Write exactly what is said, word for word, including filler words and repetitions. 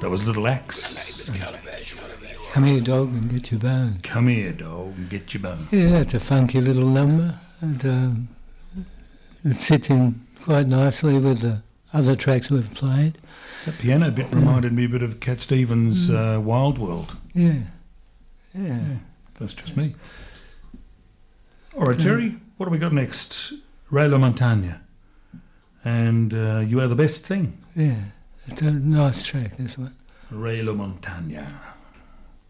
That was Little Axe. Come here, dog, and get your bone. Come here, dog, and get your bone. Yeah, that's a funky little number, and um, it sits in quite nicely with the other tracks we've played. That piano bit reminded me a bit of Cat Stevens' uh, Wild World. Yeah. yeah, Yeah, that's just me. All right, Jerry, what have we got next? Ray La Montagna. And uh, You Are the Best Thing. Yeah, it's a nice track, this one. Ray La Montagna.